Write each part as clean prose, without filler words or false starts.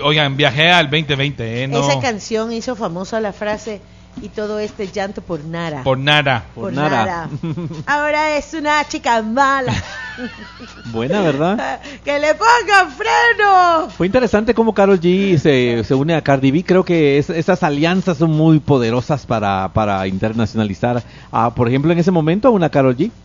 Oigan, viajé al 2020, ¿no? Esa canción hizo famosa la frase: y todo este llanto por nada. Por nada. Por nada. Ahora es una chica mala. Buena, ¿verdad? ¡Que le pongan freno! Fue interesante cómo Karol G se une a Cardi B. Creo que esas alianzas son muy poderosas para internacionalizar, por ejemplo, en ese momento, a una Karol G.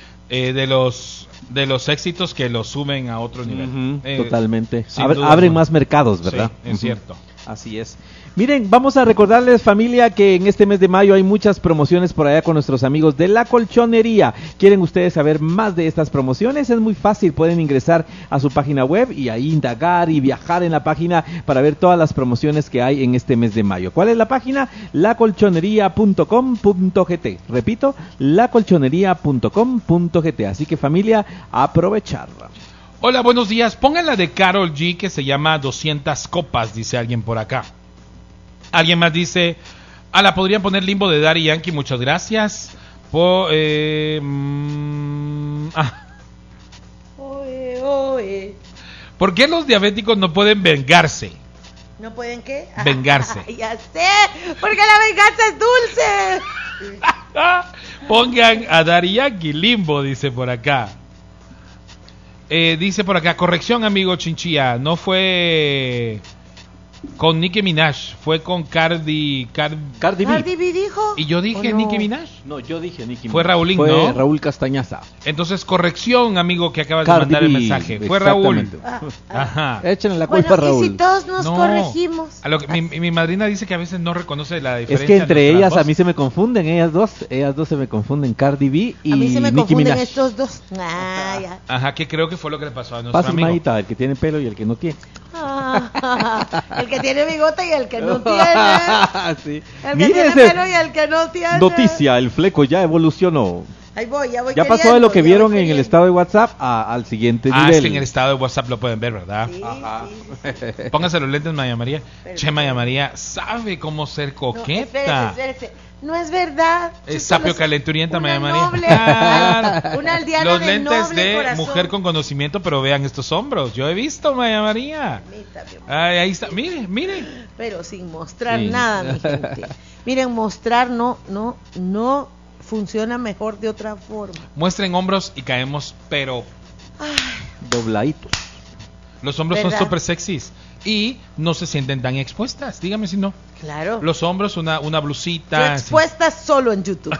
De los éxitos que los suben a otro nivel. Totalmente. Abren más mercados, ¿verdad? Sí, es cierto. Así es. Miren, vamos a recordarles, familia, que en este mes de mayo hay muchas promociones por allá con nuestros amigos de La Colchonería. ¿Quieren ustedes saber más de estas promociones? Es muy fácil, pueden ingresar a su página web y ahí indagar y viajar en la página para ver todas las promociones que hay en este mes de mayo. ¿Cuál es la página? lacolchonería.com.gt. Repito, lacolchonería.com.gt. Así que, familia, aprovecharla. Hola, buenos días. Pongan la de Karol G que se llama 200 copas, dice alguien por acá. Alguien más dice, la podrían poner Limbo de Daddy Yankee, muchas gracias. Oe. ¿Por qué los diabéticos no pueden vengarse? ¿No pueden qué? Vengarse. Ya sé, porque la venganza es dulce. Pongan a Daddy Yankee, Limbo, dice por acá. Dice por acá, corrección, amigo Chinchilla, no fue con Nicki Minaj, fue con Cardi B. ¿Cardi B dijo? ¿Y yo dije no? Nicki Minaj? No, yo dije Nicki Minaj. Fue Raúlín, fue ¿no? Raúl Castañaza. Entonces, corrección, amigo, que acabas Cardi de mandar el B, mensaje. Fue Raúl. Ajá. Échenle la culpa a Raúl. ¿Y si todos nos corregimos? A lo que, mi madrina dice que a veces no reconoce la diferencia. Es que entre ellas a mí se me confunden, ellas dos se me confunden, Cardi B y Nicki Minaj. A mí se me confunden estos dos. Ya. Ajá, que creo que fue lo que le pasó a nuestro Fácil, amigo. Maíta, el que tiene pelo y el que no tiene. El que tiene bigote y el que no tiene. Sí. El que tiene pelo y el que no tiene. Noticia, el fleco ya evolucionó. Ahí voy, ya voy. Ya pasó de lo que vieron en el estado de WhatsApp al siguiente nivel. Es que en el estado de WhatsApp lo pueden ver, ¿verdad? Sí, ajá. Sí. Pónganse los lentes, Maya María. Che, Maya María sabe cómo ser coqueta. No, espérese. No es verdad. Es sapio calenturienta, Maya María. Noble, una aldeana los de lentes noble de corazón. mujer con conocimiento, pero vean estos hombros. Yo he visto, Maya María. Ahí está, mire. Pero sin mostrar nada, mi gente. Miren, mostrar no funciona mejor de otra forma. Muestren hombros y caemos, pero dobladitos. Los hombros son súper sexys y no se sienten tan expuestas. Dígame si no. Claro. Los hombros, una blusita. Expuestas solo en YouTube.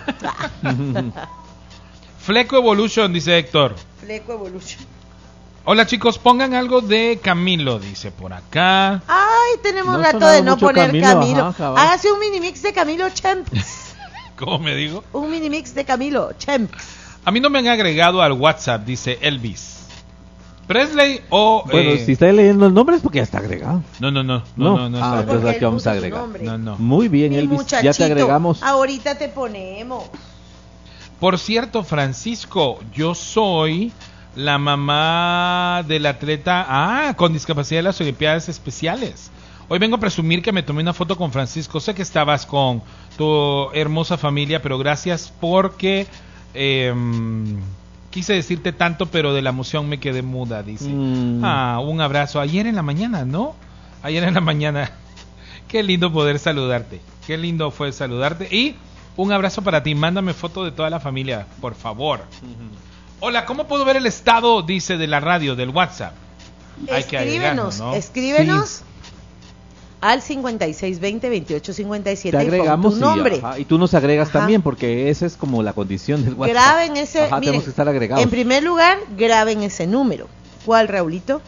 Fleco Evolution, dice Héctor. Fleco Evolution. Hola chicos, pongan algo de Camilo, dice por acá. Ay, tenemos rato de no poner Camilo. Hágase un mini mix de Camilo Champs. ¿Cómo me digo? Un mini mix de Camilo Champs. A mí no me han agregado al WhatsApp, dice Elvis. Presley o... Bueno, si está leyendo el nombre es porque ya está agregado. No. Entonces aquí vamos a agregar. No. Muy bien, Elvis, ya te agregamos. Ahorita te ponemos. Por cierto, Francisco, yo soy la mamá del atleta con discapacidad de las Olimpiadas Especiales. Hoy vengo a presumir que me tomé una foto con Francisco. Sé que estabas con tu hermosa familia, pero gracias porque... quise decirte tanto, pero de la emoción me quedé muda, dice. Un abrazo. Ayer en la mañana, ¿no? Ayer en la mañana. Qué lindo poder saludarte. Qué lindo fue saludarte. Y un abrazo para ti. Mándame foto de toda la familia, por favor. Hola, ¿cómo puedo ver el estado, dice, de la radio, del WhatsApp? Escríbenos, ¿no? Escríbenos. Sí. Al 5620-2857 te agregamos tu nombre. Y tú nos agregas también, porque esa es como la condición del WhatsApp. Graben ese, miren, tenemos que estar agregados. En primer lugar, graben ese número. ¿Cuál, Raulito?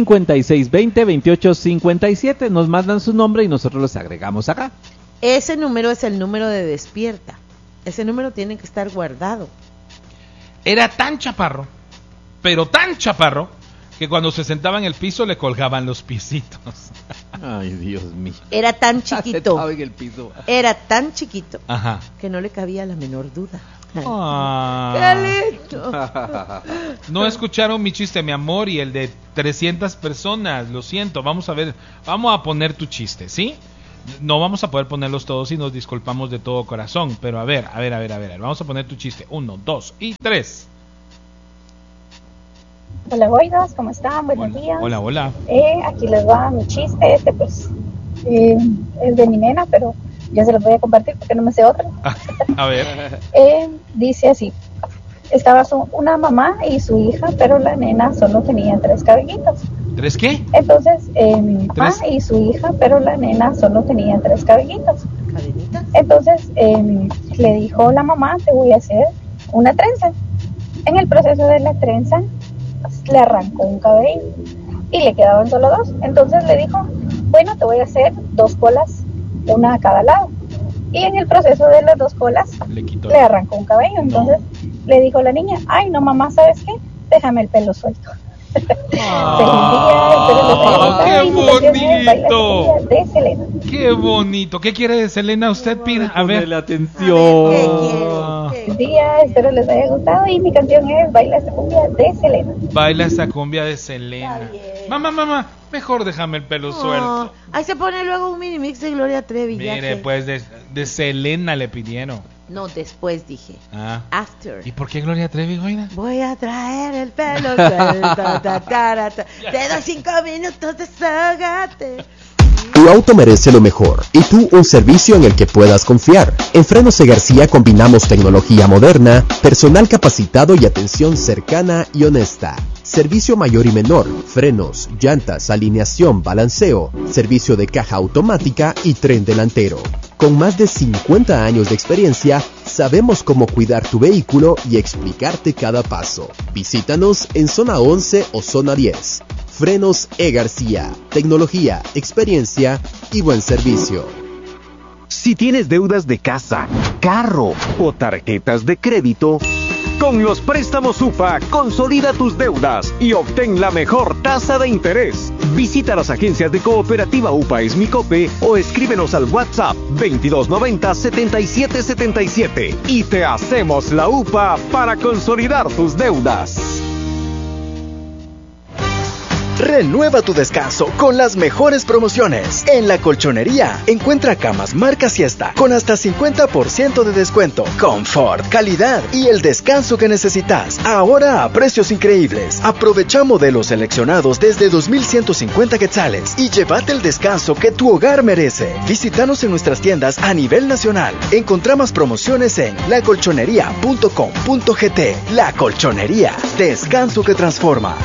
5620-2857. Nos mandan su nombre y nosotros los agregamos acá. Ese número es el número de Despierta. Ese número tiene que estar guardado. Era tan chaparro, pero tan chaparro, que cuando se sentaba en el piso le colgaban los piecitos. Ay, Dios mío. Era tan chiquito. En el piso. Era tan chiquito. Ajá. Que no le cabía la menor duda. ¡Qué lindo! No escucharon mi chiste, mi amor, y el de 300 personas. Lo siento, vamos a ver. Vamos a poner tu chiste, ¿sí? No vamos a poder ponerlos todos y nos disculpamos de todo corazón. Pero a ver. Vamos a poner tu chiste. 1, 2 y 3. Hola, boidos, ¿cómo están? Buenos días. Hola, hola. Aquí les va mi chiste. Pues, es de mi nena, pero ya se los voy a compartir porque no me sé otro. A ver. Dice así. Estaba una mamá y su hija, pero la nena solo tenía 3 cabellitos. ¿3 qué? Entonces, mi mamá y su hija, pero la nena solo tenía 3 cabellitos. ¿Cadenitas? Entonces, le dijo la mamá, te voy a hacer una trenza. En el proceso de la trenza, le arrancó un cabello y le quedaban solo 2. Entonces le dijo, bueno, te voy a hacer 2 colas, una a cada lado. Y en el proceso de las 2 colas, le arrancó un cabello. Entonces le dijo la niña, ay, no, mamá, ¿sabes qué? Déjame el pelo suelto. ¡Qué bonito! De Selena. ¡Qué bonito! ¿Qué quiere de Selena usted, Pira? A ver. La atención. Feliz día, espero les haya gustado. Y mi canción es Baila esta cumbia de Selena. Baila esta cumbia de Selena. Mamá, mejor déjame el pelo suelto. Ahí se pone luego un mini mix de Gloria Trevi. Mire, pues de Selena le pidieron. No, después dije. After. ¿Y por qué Gloria Trevi, Goina? Voy a traer el pelo suelto. Te doy 5 minutos, desahógate. Tu auto merece lo mejor y tú un servicio en el que puedas confiar. En Frenos E. García combinamos tecnología moderna, personal capacitado y atención cercana y honesta. Servicio mayor y menor, frenos, llantas, alineación, balanceo, servicio de caja automática y tren delantero. Con más de 50 años de experiencia, sabemos cómo cuidar tu vehículo y explicarte cada paso. Visítanos en zona 11 o zona 10. Frenos E. García, tecnología, experiencia y buen servicio. Si tienes deudas de casa, carro o tarjetas de crédito, con los préstamos UPA, consolida tus deudas y obtén la mejor tasa de interés. Visita las agencias de Cooperativa UPA Esmicope o escríbenos al WhatsApp 2290-7777 y te hacemos la UPA para consolidar tus deudas. Renueva tu descanso con las mejores promociones. En La Colchonería encuentra camas marca Siesta con hasta 50% de descuento. Confort, calidad y el descanso que necesitas. Ahora a precios increíbles. Aprovecha modelos seleccionados desde 2,150 quetzales y llévate el descanso que tu hogar merece. Visítanos en nuestras tiendas a nivel nacional. Encontrá más promociones en lacolchonería.com.gt. La Colchonería, descanso que transforma.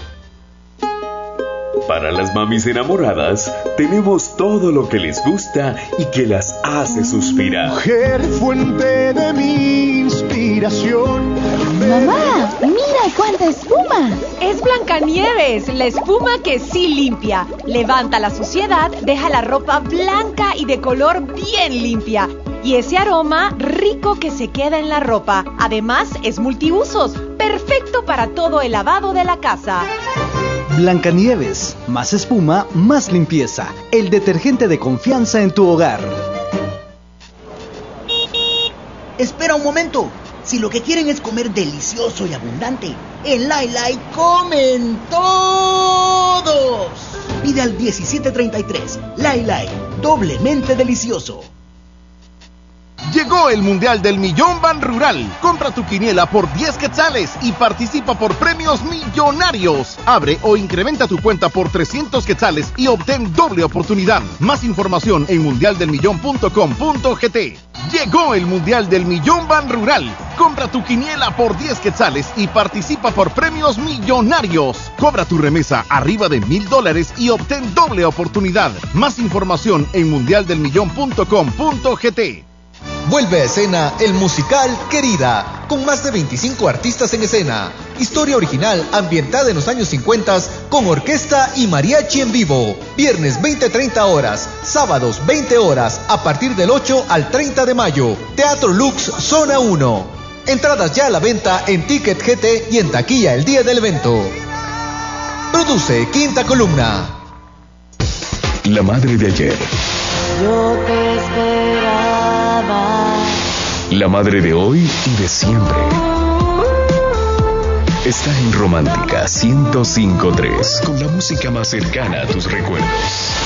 Para las mamis enamoradas, tenemos todo lo que les gusta y que las hace suspirar. Mujer, fuente de mi inspiración. Mamá, mira cuánta espuma. Es Blancanieves, la espuma que sí limpia. Levanta la suciedad, deja la ropa blanca y de color bien limpia. Y ese aroma rico que se queda en la ropa. Además, es multiusos, perfecto para todo el lavado de la casa. Blancanieves, más espuma, más limpieza. El detergente de confianza en tu hogar. Espera un momento. Si lo que quieren es comer delicioso y abundante, en Lai Lai comen todos. Pide al 1733. Lai Lai, doblemente delicioso. Llegó el Mundial del Millón Ban Rural. Compra tu quiniela por 10 quetzales y participa por premios millonarios. Abre o incrementa tu cuenta por 300 quetzales y obtén doble oportunidad. Más información en mundialdelmillón.com.gt. Llegó el Mundial del Millón Ban Rural. Compra tu quiniela por 10 quetzales y participa por premios millonarios. Cobra tu remesa arriba de $1,000 y obtén doble oportunidad. Más información en mundialdelmillón.com.gt. Vuelve a escena el musical Querida, con más de 25 artistas en escena. Historia original ambientada en los años 50 con orquesta y mariachi en vivo. Viernes 20-30 horas, sábados 20 horas, a partir del 8 al 30 de mayo. Teatro Lux, Zona 1. Entradas ya a la venta en Ticket GT y en taquilla el día del evento. Produce Quinta Columna. La madre de ayer. Yo te esperaba. La madre de hoy y de siempre. Está en Romántica 105.3, con la música más cercana a tus recuerdos.